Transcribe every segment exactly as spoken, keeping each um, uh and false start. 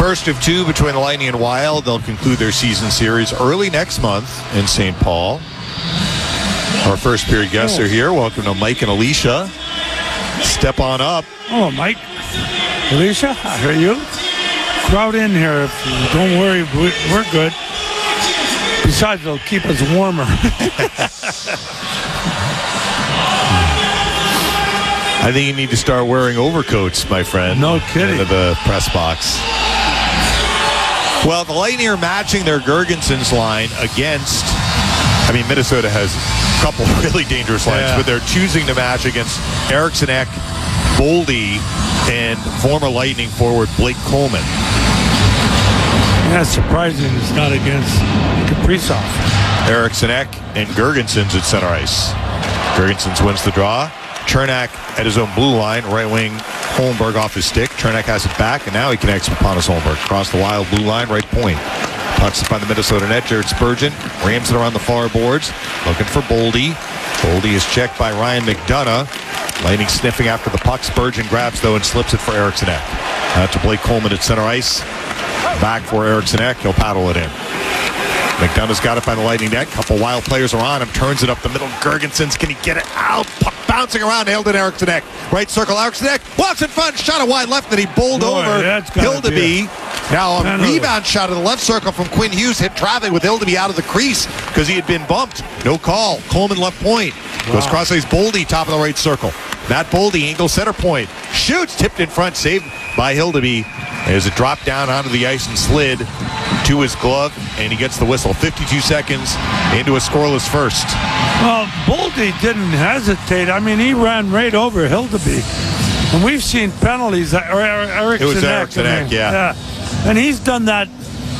first of two between the Lightning and Wild. They'll conclude their season series early next month in Saint Paul. Our first period guests oh. are here. Welcome to Mike and Alicia. Step on up. Oh, Mike. Alicia, I hear you. Crowd in here. If you don't worry, we're good. Besides, they'll keep us warmer. I think you need to start wearing overcoats, my friend. No kidding. Into the press box. Well, the Lightning are matching their Girgensons line against, I mean, Minnesota has a couple really dangerous lines, yeah. but they're choosing to match against Eriksson Ek, Boldy, and former Lightning forward Blake Coleman. That's surprising it's not against Kaprizov. Eriksson Ek and Girgensons at center ice. Girgensons wins the draw. Cernak at his own blue line, right wing Holmberg off his stick. Cernak has it back, and now he connects with Pontus Holmberg. Across the Wild blue line, right point. Pucks up on the Minnesota net. Jared Spurgeon rams it around the far boards, looking for Boldy. Boldy is checked by Ryan McDonough. Lightning sniffing after the puck. Spurgeon grabs, though, and slips it for Eriksson Ek. Out to Blake Coleman at center ice. Back for Eriksson Ek. He'll paddle it in. McDonough's got it by the Lightning net. Couple Wild players are on him. Turns it up the middle. Girgensons, can he get it out? Puck bouncing around. Nailed it, Eriksson Ek. Right circle, Eriksson Ek walks in front. Shot a wide left that he bowled Boy, over. Hildeby. Now a Penalty. rebound shot in the left circle from Quinn Hughes. Hit traffic with Hildeby out of the crease because he had been bumped. No call. Coleman left point. Wow. Goes cross ice. Boldy top of the right circle. Matt Boldy angle center point. Shoots. Tipped in front. Saved by Hildeby. As it dropped down onto the ice and slid to his glove, and he gets the whistle. fifty-two seconds into a scoreless first. Well, Boldy didn't hesitate. I mean, he ran right over Hildeby. And we've seen penalties. Or Eriksson It was Ek, Eriksson I mean, Ek, yeah. yeah. And he's done that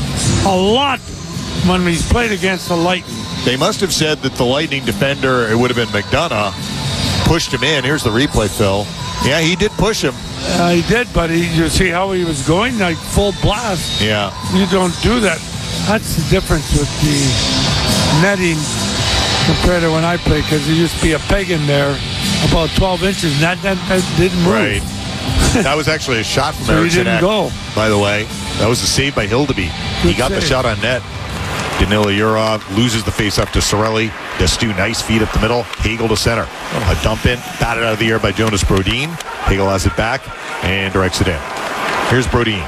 a lot when he's played against the Lightning. They must have said that the Lightning defender, it would have been McDonough, pushed him in. Here's the replay, Phil. Yeah, he did push him. Uh, he did, but he, you see how he was going, like full blast. Yeah. You don't do that. That's the difference with the netting compared to when I played, because there used to be a peg in there about twelve inches, and that, that, that didn't move. Right. That was actually a shot from So he Eriksson didn't Ek, go. by the way. That was a save by Hildeby. He Good got the save. shot on net. Danila Yurov loses the face-up to Sorelli. Destu, nice feed up the middle. Hagel to center. A dump in, batted out of the air by Jonas Brodin. Hagel has it back and directs it in. Here's Brodin.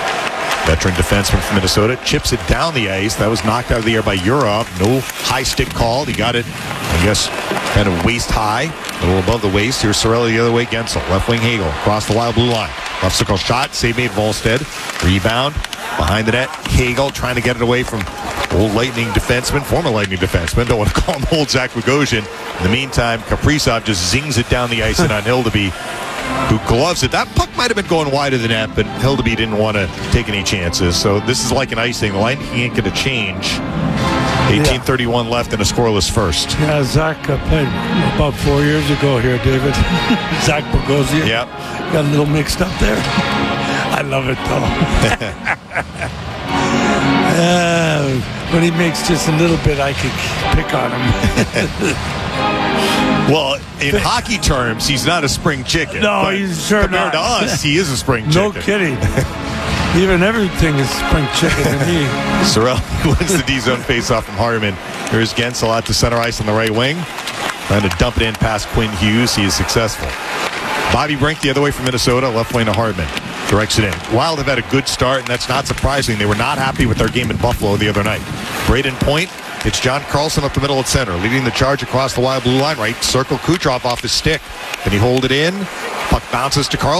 Veteran defenseman from Minnesota. Chips it down the ice. That was knocked out of the air by Yurov. No high stick called. He got it, I guess, kind of waist high. A little above the waist. Here's Sorelli the other way. Gensel. Left wing Hagel. Across the Wild blue line. Left circle shot. Save made Volstead. Rebound. Behind the net. Hagel trying to get it away from old Lightning defenseman, former Lightning defenseman. Don't want to call him old Zach Bogosian. In the meantime, Kaprizov just zings it down the ice and on Hildeby, who gloves it. That puck might have been going wide of the net, but Hildeby didn't want to take any chances. So this is like an icing. The Lightning ain't going to change. eighteen thirty-one left in a scoreless first. Yeah, Zach uh, played about four years ago here, David. Zach Bogosian. Yep. Got a little mixed up there. I love it, though. uh, when he makes just a little bit, I could pick on him. Well, in hockey terms, he's not a spring chicken. No, but he's sure compared not. to us, he is a spring No chicken. kidding. Even everything is spring chicken to me. Sorrell wins the D-zone face-off from Harman. Here's Gensel out to center ice on the right wing. Trying to dump it in past Quinn Hughes. He is successful. Bobby Brink the other way from Minnesota, left wing to Harman. Directs it in. Wild have had a good start, and that's not surprising. They were not happy with their game in Buffalo the other night. Braden Point. It's John Carlson up the middle at center, leading the charge across the Wild blue line. Right circle, Kucherov off his stick. Can he hold it in? Puck bounces to Carlson.